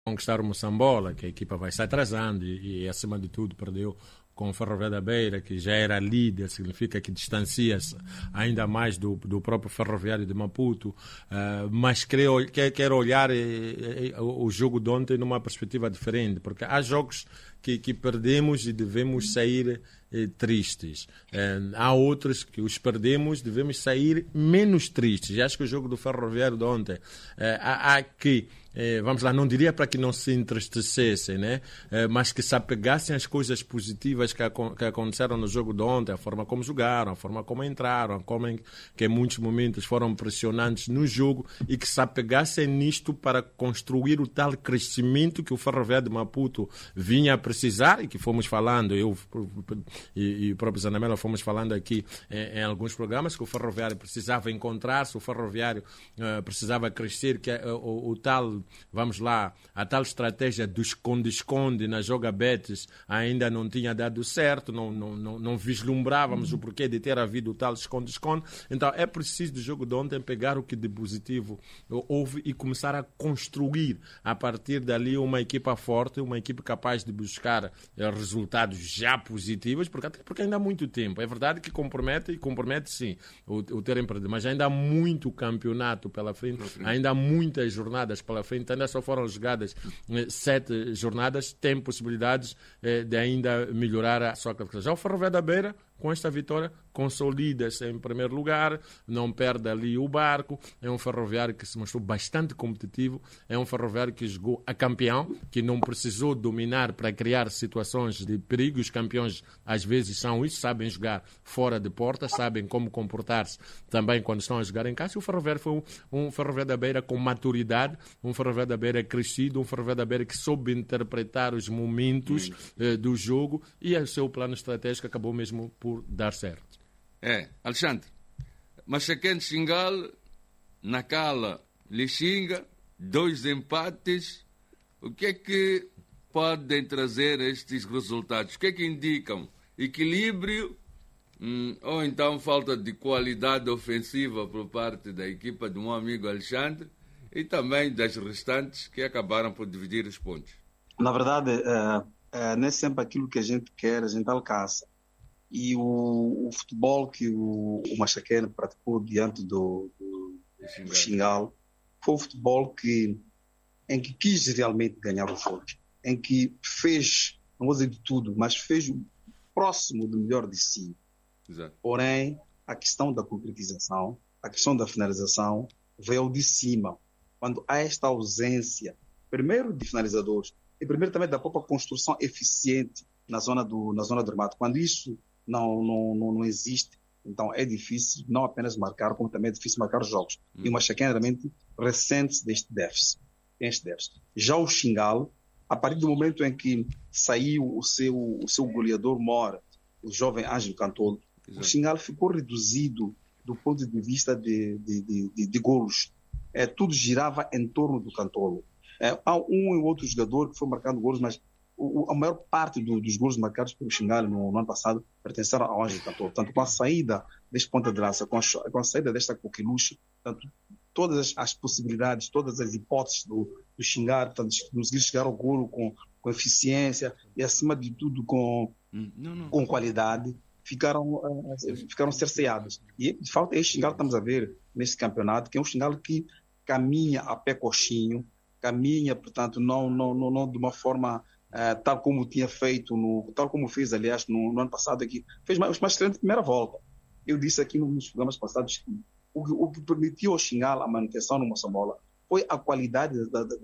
conquistar o Moçambola, que a equipa vai se atrasando e acima de tudo, perdeu com o Ferroviário da Beira, que já era líder, significa que distancia-se ainda mais do próprio Ferroviário de Maputo, mas quero olhar o jogo de ontem numa perspectiva diferente, porque há jogos que perdemos e devemos sair tristes. Há outros que os perdemos, devemos sair menos tristes. E acho que o jogo do Ferroviário de ontem há que vamos lá, não diria para que não se entristecessem, né? Mas que se apegassem às coisas positivas que aconteceram no jogo de ontem, a forma como jogaram, a forma como entraram, a forma que em muitos momentos foram pressionantes no jogo, e que se apegassem nisto para construir o tal crescimento que o Ferroviário de Maputo vinha a precisar, e que fomos falando, eu e o próprio Zanamela fomos falando aqui em alguns programas, que o Ferroviário precisava encontrar-se, o Ferroviário precisava crescer, que o tal, vamos lá, a tal estratégia do esconde-esconde na Joga Betis ainda não tinha dado certo, não vislumbrávamos o porquê de ter havido o tal esconde-esconde. Então é preciso do jogo de ontem pegar o que de positivo houve e começar a construir a partir dali uma equipa forte, uma equipa capaz de buscar resultados já positivos, porque ainda há muito tempo. É verdade que compromete sim o terem perdido, mas ainda há muito campeonato pela frente, ainda há muitas jornadas pela frente, ainda só foram jogadas 7 jornadas, tem possibilidades de ainda melhorar a sua classificação. Já o Ferroviário da Beira, com esta vitória, consolida-se em primeiro lugar, não perde ali o barco. É um Ferroviário que se mostrou bastante competitivo, é um Ferroviário que jogou a campeão, que não precisou dominar para criar situações de perigo. Os campeões às vezes são isso, sabem jogar fora de porta, sabem como comportar-se também quando estão a jogar em casa. E o Ferroviário foi um Ferroviário da Beira com maturidade, um Ferroviário da Beira crescido, um Ferroviário da Beira que soube interpretar os momentos do jogo, e o seu plano estratégico acabou mesmo por dar certo. Alexandre, Machaquene Xingal, Nacala, Lixinga, 2 empates. O que é que podem trazer estes resultados? O que é que indicam? Equilíbrio ou então falta de qualidade ofensiva por parte da equipa do meu amigo Alexandre e também das restantes que acabaram por dividir os pontos? Na verdade, não é sempre aquilo que a gente quer, a gente alcança. E o futebol que o Machaquene praticou diante do Xingal foi um futebol em que quis realmente ganhar o jogo, em que fez, não vou dizer de tudo, mas fez o próximo do melhor de si. Exato. Porém, a questão da concretização, a questão da finalização veio de cima. Quando há esta ausência, primeiro de finalizadores e primeiro também da própria construção eficiente na zona do remate, quando isso não existe, então é difícil não apenas marcar, como também é difícil marcar os jogos. E o Machaquene realmente ressente-se deste déficit. Já o Xingal, a partir do momento em que saiu o seu goleador mora, o jovem Ângelo Cantolo, o Xingal ficou reduzido do ponto de vista de golos. Tudo girava em torno do Cantolo. Há um e outro jogador que foi marcando golos, mas a maior parte dos gols marcados pelo Xingal no ano passado pertenceram ao Ângelo Cantolo. Portanto, com a saída deste ponta de lança, com a saída desta coqueluche, todas as possibilidades, todas as hipóteses do Xingal, de conseguir chegar ao golo com eficiência e, acima de tudo, com qualidade, ficaram cerceadas. E, de fato, é o Xingal que estamos a ver neste campeonato, que é um Xingal que caminha a pé coxinho, caminha, portanto, não de uma forma tal como tinha feito, tal como fez, aliás, no ano passado aqui. Fez uma excelente primeira volta. Eu disse aqui nos programas passados que o que permitiu ao Xingal a manutenção no Moçambola foi a qualidade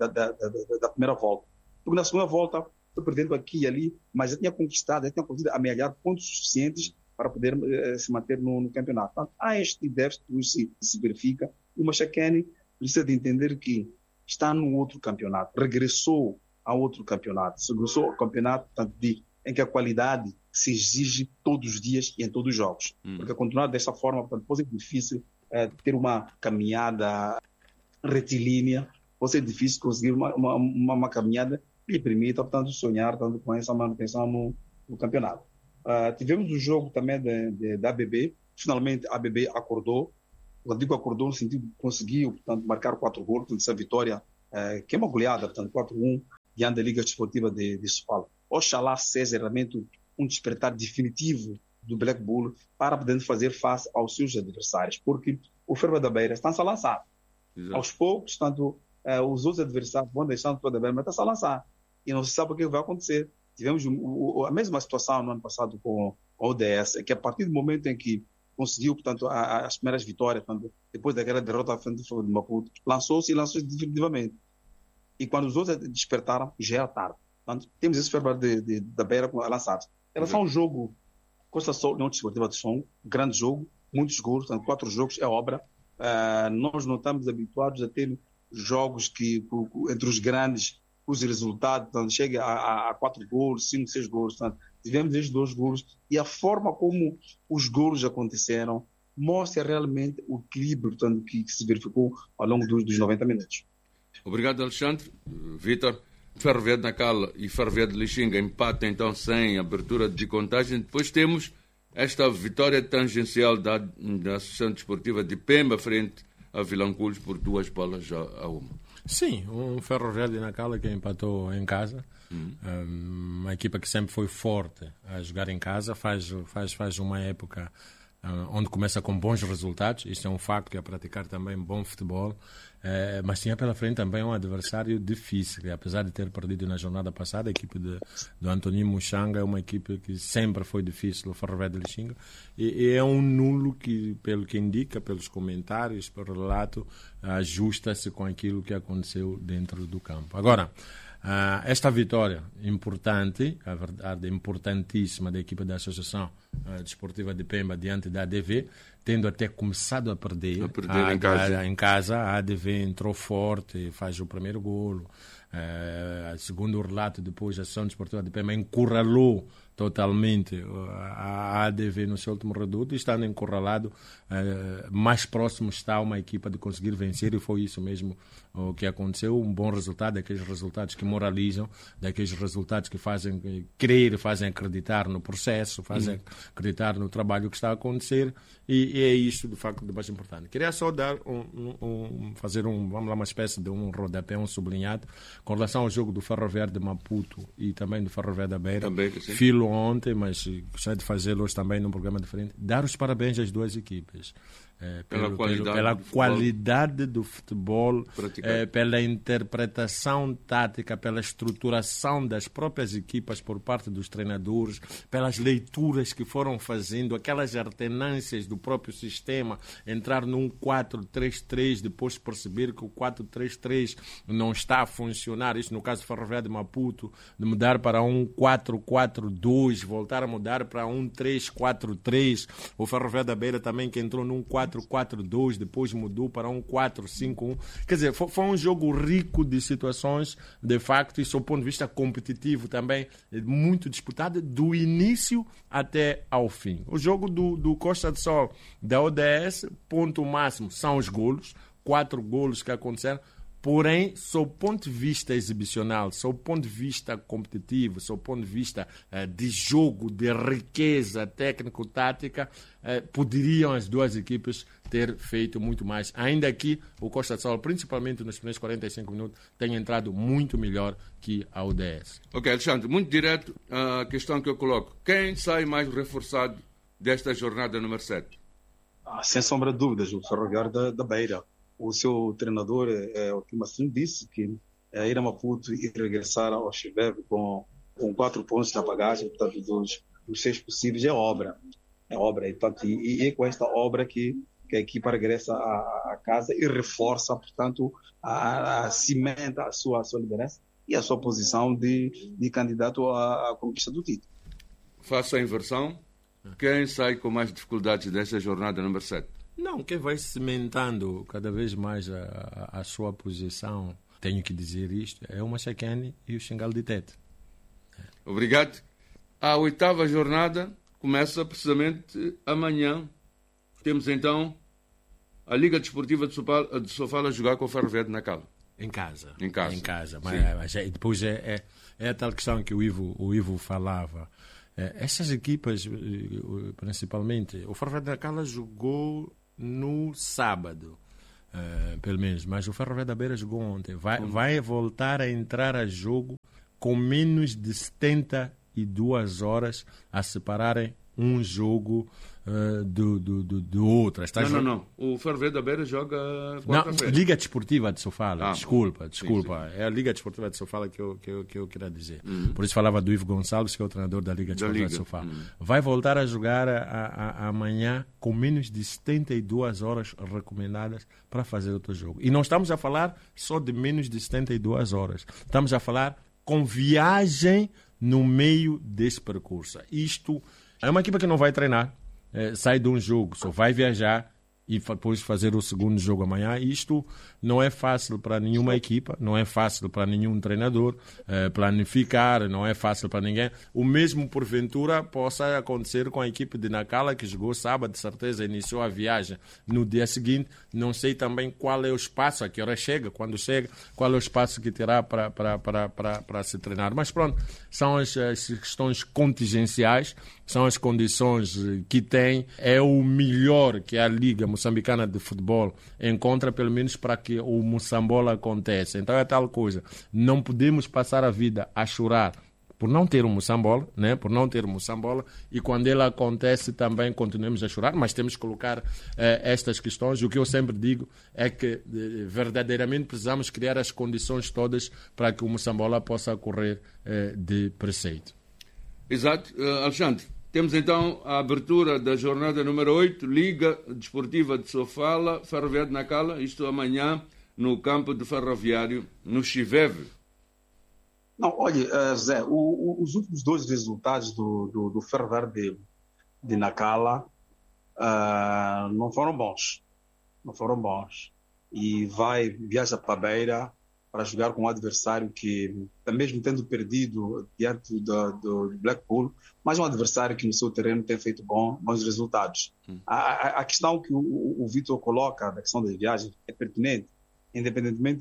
da primeira volta. Porque na segunda volta foi perdendo aqui e ali, mas já tinha conseguido amealhar pontos suficientes para poder se manter no campeonato. Portanto, há este déficit que se verifica, e o Machaquene precisa de entender que está num outro campeonato, regressou a outro campeonato, regressou ao campeonato em que a qualidade se exige todos os dias e em todos os jogos. Porque continuar desta forma, portanto, pode ser difícil ter uma caminhada retilínea, pode ser difícil conseguir uma caminhada que lhe permita, portanto, sonhar tanto com essa manutenção no campeonato. Tivemos o jogo também da ABB, finalmente a ABB acordou. Quando digo acordou, no sentido que conseguiu, portanto, marcar 4 gols, essa vitória que é uma goleada, portanto, 4-1, diante da Liga Desportiva de Sofala. Oxalá seja realmente um despertar definitivo do Black Bull para poder fazer face aos seus adversários, porque o Ferro da Beira está-se a lançar. Exato. Aos poucos, tanto os outros adversários vão deixando o Ferro da Beira, mas está-se a lançar. E não se sabe o que vai acontecer. Tivemos a mesma situação no ano passado com a ODS, que a partir do momento em que conseguiu, portanto, as primeiras vitórias, portanto, depois daquela derrota à frente do Fogo de Maputo, lançou-se definitivamente. E quando os outros despertaram, já era tarde. Portanto, temos esse Ferro da Beira a lançar-se. Em relação ao jogo Costa Sol, União Desportiva de Som, grande jogo, muitos gols, portanto, 4 jogos é obra. Nós não estamos habituados a ter jogos que, entre os grandes, os resultados, portanto, chega a 4 gols, 5, 6 gols. Portanto, tivemos estes 2 gols e a forma como os gols aconteceram mostra realmente o equilíbrio, portanto, que se verificou ao longo dos 90 minutos. Obrigado, Alexandre. Vítor, Ferro Velho de Nacala e Ferro Velho de Lixinga empatam então sem abertura de contagem. Depois temos esta vitória tangencial da Associação Desportiva de Pemba frente a Vilanculos por 2-1. Sim, um Ferro Velho de Nacala que empatou em casa. Uma equipa que sempre foi forte a jogar em casa, faz uma época onde começa com bons resultados. Isto é um facto, que é praticar também bom futebol, mas tinha pela frente também um adversário difícil, e apesar de ter perdido na jornada passada, a equipe do Antoninho Muxanga é uma equipe que sempre foi difícil, o Ferro Velho de Lixinga, e é um nulo que, pelo que indica, pelos comentários, pelo relato, ajusta-se com aquilo que aconteceu dentro do campo. Agora, esta vitória importante, a verdade importantíssima da equipa da Associação Desportiva de Pemba diante da ADV, tendo até começado a perder em casa, a ADV entrou forte, faz o primeiro golo. Segundo o relato, depois a Associação Desportiva de Pemba encurralou totalmente a ADV no seu último reduto, e estando encurralado, mais próximo está uma equipa de conseguir vencer, e foi isso mesmo o que aconteceu. Um bom resultado, daqueles resultados que moralizam, daqueles resultados que fazem crer, fazem acreditar no processo, fazem acreditar no trabalho que está a acontecer, e é isso de facto de mais importante. Queria só dar fazer uma espécie de um rodapé, um sublinhado com relação ao jogo do Ferro Velho de Maputo e também do Ferro Velho da Beira. Filo ontem, mas gostaria de fazê-lo hoje também num programa diferente, dar os parabéns às duas equipes. Pela qualidade do futebol, pela interpretação tática, pela estruturação das próprias equipas por parte dos treinadores, pelas leituras que foram fazendo, aquelas alternâncias do próprio sistema, entrar num 4-3-3, depois perceber que o 4-3-3 não está a funcionar, isso no caso do Ferro Velho de Maputo, de mudar para um 4-4-2, voltar a mudar para um 3-4-3, o Ferro Velho da Beira também, que entrou num 4-4-2, depois mudou para um 4-5-1. Quer dizer, foi um jogo rico de situações, de facto, e sob o ponto de vista competitivo também, muito disputado, do início até ao fim. O jogo do Costa do Sol, da ODS, ponto máximo são os golos, 4 golos que aconteceram. Porém, sob o ponto de vista exibicional, sob o ponto de vista competitivo, sob o ponto de vista de jogo, de riqueza técnico-tática, poderiam as duas equipes ter feito muito mais. Ainda que o Costa do Sol, principalmente nos primeiros 45 minutos, tenha entrado muito melhor que a ODS. Ok, Alexandre, muito direto a questão que eu coloco. Quem sai mais reforçado desta jornada número 7? Sem sombra de dúvidas, o Ferroviário da Beira. O seu treinador, o Timacinho, disse que ir a Maputo e regressar ao Chiveve com 4 pontos na bagagem, portanto, dos 6 possíveis, é obra. E é com esta obra que a equipa regressa à casa e reforça, portanto, cimenta a sua liderança e a sua posição de candidato à conquista do título. Faça a inversão. Quem sai com mais dificuldades desta jornada número 7? Não, quem vai cimentando cada vez mais a sua posição, tenho que dizer isto, é o Machacane e o Xingal de Tete. Obrigado. A 8ª jornada começa precisamente amanhã. Temos então a Liga Desportiva de Sofala a jogar com o Ferro Velho de Nacala. Em casa. Mas depois é a tal questão que o Ivo falava. Essas equipas, principalmente, o Ferro Velho de Nacala jogou no sábado. pelo menos. Mas o Ferroviário da Beira jogou ontem. Vai voltar a entrar a jogo com menos de 72 horas a separarem um jogo do outro. Não. O Ferroviário da Beira joga quarta-feira. Liga Desportiva de Sofala. Desculpa. Sim. É a Liga Desportiva de Sofala que eu queria dizer. Por isso falava do Ivo Gonçalves, que é o treinador da Liga Desportiva de Sofala. Vai voltar a jogar amanhã com menos de 72 horas recomendadas para fazer outro jogo. E não estamos a falar só de menos de 72 horas. Estamos a falar com viagem no meio desse percurso. Isto é uma equipa que não vai treinar, sai de um jogo, só vai viajar e depois fazer o segundo jogo amanhã. Isto não é fácil para nenhuma equipa, não é fácil para nenhum treinador planificar, não é fácil para ninguém. O mesmo, porventura, possa acontecer com a equipe de Nacala, que jogou sábado, de certeza, iniciou a viagem no dia seguinte. Não sei também qual é o espaço, a que hora chega, quando chega, qual é o espaço que terá para se treinar. Mas pronto, são as questões contingenciais, são as condições que tem. É o melhor que a Liga Moçambicana de Futebol encontra, pelo menos para que o Moçambola aconteça. Então é tal coisa. Não podemos passar a vida a chorar por não ter um Moçambola, né? Por não ter um Moçambola, e quando ele acontece também continuamos a chorar, mas temos que colocar estas questões. O que eu sempre digo é que verdadeiramente precisamos criar as condições todas para que o Moçambola possa correr de preceito. Exato. Alexandre, temos então a abertura da jornada número 8, Liga Desportiva de Sofala, Ferroviário de Nacala, isto amanhã no campo do Ferroviário, no Chiveve. Não, olha, Zé, os últimos dois resultados do Ferroviário de Nacala não foram bons. Não foram bons. E viaja para a Beira para jogar com um adversário que, mesmo tendo perdido diante do Blackpool, mas um adversário que no seu terreno tem feito bons resultados. A questão que o Vitor coloca, da questão das viagens, é pertinente, independentemente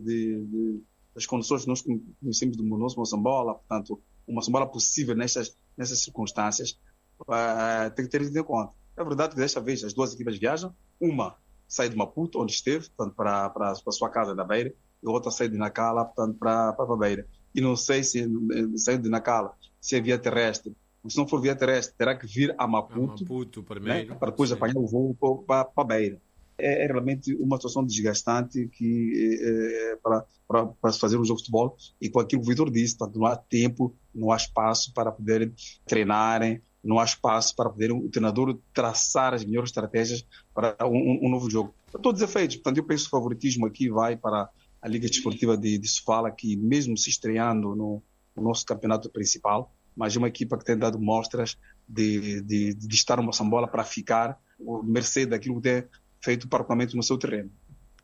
das condições que nós conhecemos do nosso Moçambola. Portanto, o Moçambola possível nessas circunstâncias tem que ter isso em conta. É verdade que desta vez as duas equipas viajam, uma sai de Maputo, onde esteve, portanto, para a sua casa da Beira, e a outra sai de Nacala, portanto, para a Beira. E não sei se saindo de Nacala, se é via terrestre. Se não for via terrestre, terá que vir a Maputo primeiro, né, para depois apanhar o voo para a Beira. É realmente uma situação desgastante para se fazer um jogo de futebol, e com aquilo que o Vitor disse, portanto, não há tempo, não há espaço para poderem treinarem, não há espaço para poder o treinador traçar as melhores estratégias para um novo jogo. Para todos os efeitos, portanto, eu penso que o favoritismo aqui vai para a Liga Desportiva de Sofala, que mesmo se estreando no nosso campeonato principal, mas é uma equipa que tem dado mostras de estar uma Moçambola para ficar, mercê daquilo que tem feito particularmente no seu terreno.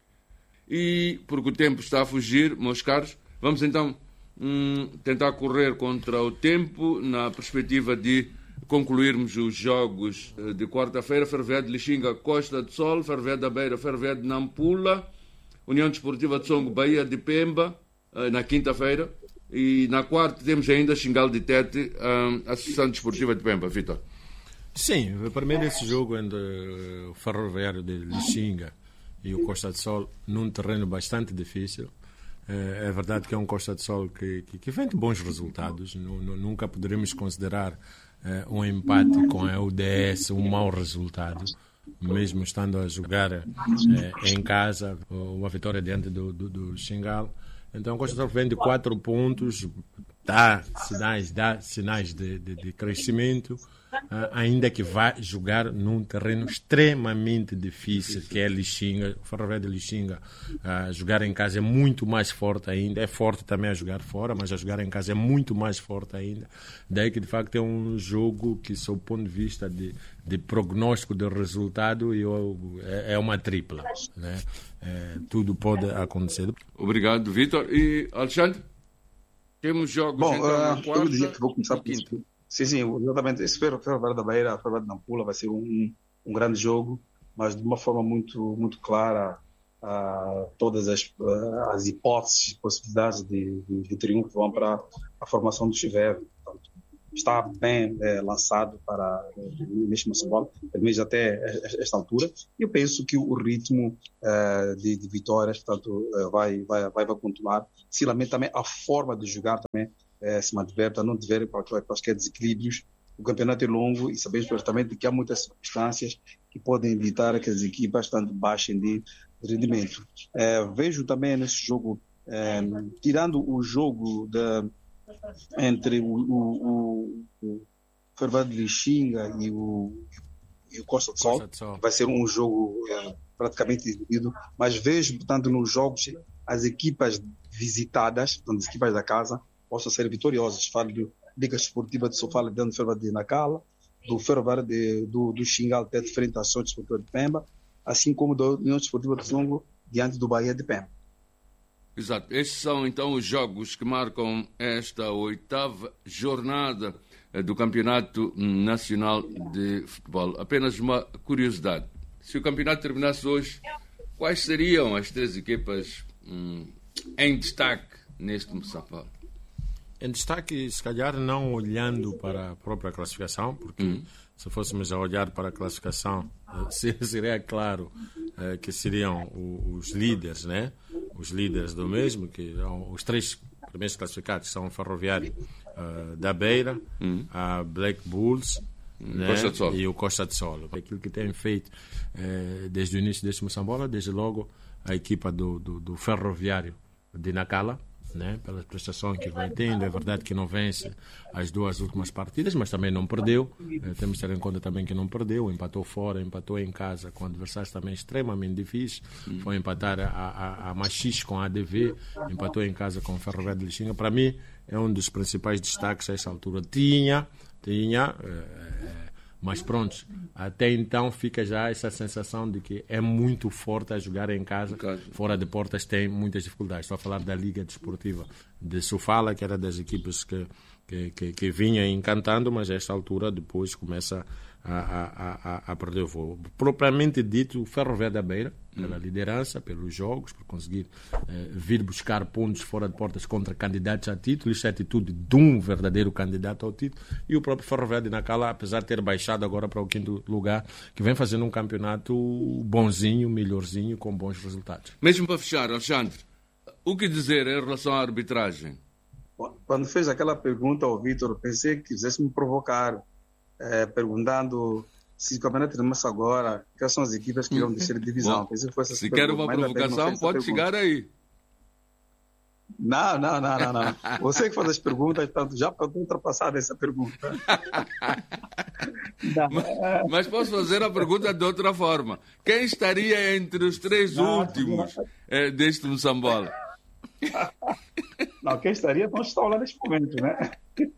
E, porque o tempo está a fugir, meus caros, vamos então tentar correr contra o tempo, na perspectiva de concluirmos os jogos de quarta-feira. Ferroviário de Lixinga, Costa de Sol, Ferroviário da Beira, Ferroviário de Nampula, União Desportiva de Songo, Bahia de Pemba, na quinta-feira. E na quarta temos ainda Xingal de Tete, Associação Desportiva de Pemba. Vitor. Sim, primeiro esse jogo entre o Ferroviário de Lixinga e o Costa de Sol, num terreno bastante difícil. É verdade que é um Costa de Sol que vem de bons resultados. Nunca poderemos considerar um empate com a UDS um mau resultado, mesmo estando a jogar em casa, uma vitória diante do Xingal. Então o Costa de Sol vem de 4 pontos, dá sinais de crescimento, ainda que vá jogar num terreno extremamente difícil, que é Lixinga. O Ferroviário de Lixinga, jogar em casa é muito mais forte ainda. É forte também a jogar fora, mas a jogar em casa é muito mais forte ainda. Daí que de facto é um jogo que, sob o ponto de vista de prognóstico de resultado, é uma tripla, né? Tudo pode acontecer. Obrigado, Vitor. E Alexandre? Temos jogos então na quarta. Eu dizia que vou começar por isso. Sim, exatamente. Esse Ferroviário da Beira, a Ferroviário de Nampula, vai ser um grande jogo, mas de uma forma muito, muito clara. Todas as hipóteses, possibilidades de triunfo vão para a formação do Chiveve. está bem lançado para neste Moçambique, pelo menos até esta altura. Eu penso que o ritmo de vitórias, portanto, vai continuar. Sinceramente, também a forma de jogar também se mantiver, para não tiver quaisquer desequilíbrios. O campeonato é longo e sabemos perfeitamente que há muitas circunstâncias que podem evitar que as equipas tanto baixem de rendimento. Vejo também nesse jogo, tirando o jogo entre o Ferroviário de Lixinga e o Costa de Sol, vai ser um jogo praticamente dividido, mas vejo, portanto, nos jogos as equipas visitadas, portanto, as equipas da casa, possam ser vitoriosas. Falo de Liga Esportiva de Sofala dentro do Ferroviário de Nacala, do Ferroviário do Xingal até de frente à Ação Desportiva de Pemba, assim como da União Desportiva de Songo diante do Bahia de Pemba. Exato. Estes são então os jogos que marcam esta 8ª jornada do Campeonato Nacional de Futebol. Apenas uma curiosidade. Se o campeonato terminasse hoje, quais seriam as 3 equipas em destaque neste Moçambique? Em destaque, se calhar, não olhando para a própria classificação, porque se fôssemos a olhar para a classificação, seria claro que seriam os líderes, né? Os líderes do mesmo, que são os 3 primeiros classificados, são o Ferroviário da Beira, a Black Bulls, né? E o Costa de Sol. Aquilo que tem feito desde o início deste Moçambique, desde logo a equipa do Ferroviário de Nacala, né, pela prestação que vai tendo. É verdade que não vence as 2 últimas partidas, mas também não perdeu. Temos que ter em conta também que não perdeu, empatou fora, empatou em casa com adversários também extremamente difíceis. Foi empatar a Machis com a ADV, empatou em casa com o Ferroviário de Lixinga. Para mim é um dos principais destaques a essa altura. Mas pronto, até então fica já essa sensação de que é muito forte a jogar em casa, fora de portas tem muitas dificuldades. Estou a falar da Liga Desportiva de Sofala, que era das equipes que vinha encantando, mas a esta altura depois começa a perder o voo. Propriamente dito, o Ferroviário da Beira, pela liderança, pelos jogos, por conseguir vir buscar pontos fora de portas contra candidatos a título. Isso é a atitude de um verdadeiro candidato ao título. E o próprio Ferroviário de Nacala, apesar de ter baixado agora para o 5º lugar, que vem fazendo um campeonato bonzinho, melhorzinho, com bons resultados. Mesmo para fechar, Alexandre, o que dizer em relação à arbitragem? Quando fez aquela pergunta ao Vítor, pensei que quisesse me provocar, perguntando se o campeonato terminasse agora, quais são as equipas que irão descer de divisão. Bom, se quer uma provocação, pode chegar aí. Não. Você que faz as perguntas, portanto, já pode ultrapassar essa pergunta. Mas posso fazer a pergunta de outra forma. Quem estaria entre os 3 últimos deste Moçambique? Não, quem estaria não está lá neste momento, né?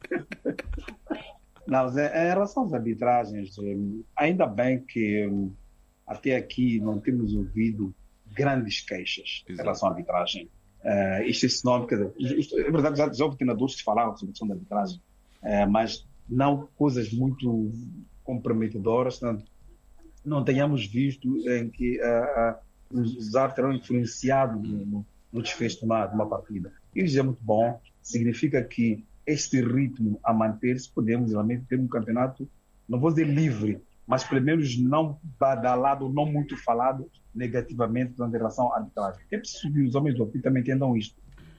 Não, em relação às arbitragens, ainda bem que até aqui não temos ouvido grandes queixas em relação à arbitragem. Isto é sinónimo, é verdade, já houve treinadores que falaram sobre a questão da arbitragem, mas não coisas muito comprometedoras, não tenhamos visto em que os árbitros terão influenciado no desfecho de uma partida. Isso é muito bom, significa que este ritmo a manter-se, podemos realmente ter um campeonato, não vou dizer livre, mas pelo menos não badalado, não muito falado negativamente em relação à arbitragem. É preciso que os homens do apito também entendam isto.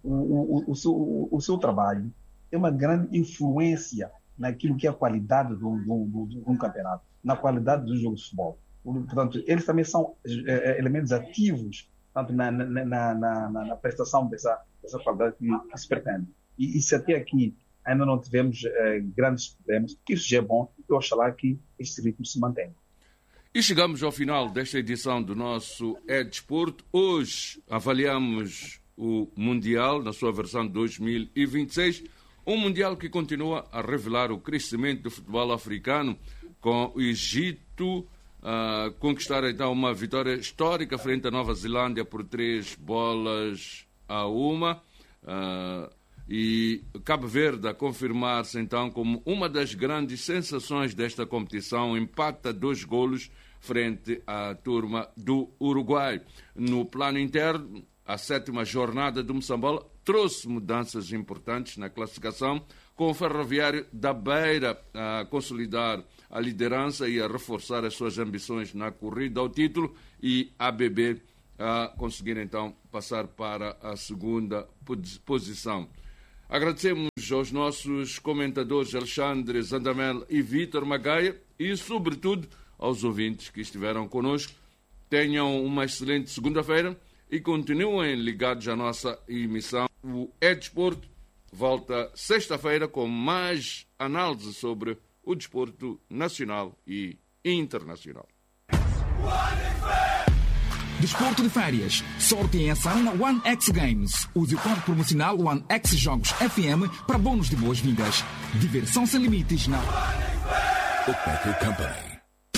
O seu trabalho tem uma grande influência naquilo que é a qualidade de um campeonato, na qualidade do jogo de futebol. Portanto, eles também são elementos ativos, tanto na prestação dessa qualidade que se pretende. E se até aqui ainda não tivemos grandes problemas, isso já é bom, eu oxalá que este ritmo se mantenha. E chegamos ao final desta edição do nosso Desporto. Hoje avaliamos o Mundial na sua versão 2026, um Mundial que continua a revelar o crescimento do futebol africano, com o Egito conquistar então uma vitória histórica frente à Nova Zelândia por 3-1. E Cabo Verde a confirmar-se então como uma das grandes sensações desta competição, empata 2 golos frente à turma do Uruguai. No plano interno, a 7ª jornada do Moçambique trouxe mudanças importantes na classificação, com o Ferroviário da Beira a consolidar a liderança e a reforçar as suas ambições na corrida ao título, e a ABB a conseguir então passar para a segunda posição. Agradecemos aos nossos comentadores Alexandre Zandamel e Vítor Magaia e, sobretudo, aos ouvintes que estiveram conosco. Tenham uma excelente segunda-feira e continuem ligados à nossa emissão. O Desporto volta sexta-feira com mais análise sobre o desporto nacional e internacional. Desporto de férias. Sorte em ação na One X Games. Use o código promocional One X Jogos FM para bônus de boas-vindas. Diversão sem limites na Bookmaker Company.